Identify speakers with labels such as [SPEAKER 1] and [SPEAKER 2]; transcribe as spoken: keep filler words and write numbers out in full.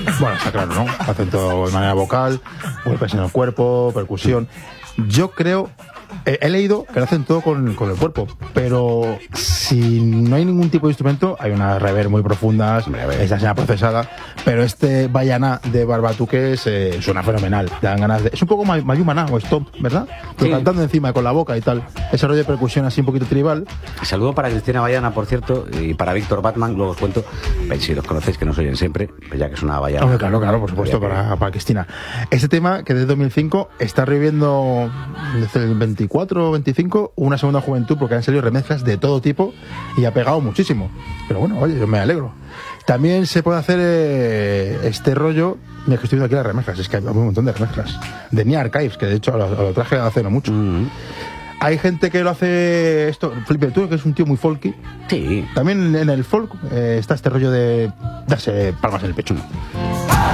[SPEAKER 1] Bueno, está claro, ¿no? Hacen todo de manera vocal, golpes en el cuerpo, percusión. Yo creo... Eh, he leído que lo hacen todo con, con el cuerpo, pero si no hay ningún tipo de instrumento, hay unas reverb muy profundas, esa señal procesada, pero este Bayana de Barbatuques eh, suena fenomenal. Te dan ganas de... Es un poco Mayumana o Stomp, ¿verdad? Pero sí, cantando encima con la boca y tal. Ese rollo de percusión así un poquito tribal.
[SPEAKER 2] Saludo para Cristina Bayana, por cierto, y para Víctor Batman, luego os cuento, si los conocéis, que nos oyen siempre, ya que es una Bayana.
[SPEAKER 1] Oh, claro, claro, por supuesto, para, para Cristina. Este tema, que desde dos mil cinco, está reviviendo desde el veinticuatro o veinticinco una segunda juventud, porque han salido remezclas de todo tipo y ha pegado muchísimo. Pero bueno, oye, yo me alegro. También se puede hacer eh, este rollo. Mira, que estoy viendo aquí las remezclas, es que hay un montón de remezclas de Nia Archives, que de hecho lo, lo traje hace no mucho. Mm-hmm. Hay gente que lo hace esto, Felipe Tú, que es un tío muy folky.
[SPEAKER 2] Sí.
[SPEAKER 1] También en el folk eh, está este rollo de darse palmas en el pecho.